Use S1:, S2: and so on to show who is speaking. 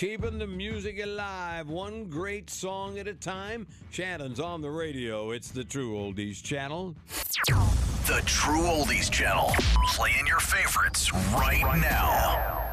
S1: Keeping the music alive, one great song at a time. Shannon's on the radio. It's the True Oldies Channel.
S2: The True Oldies Channel. Playing your favorites right now.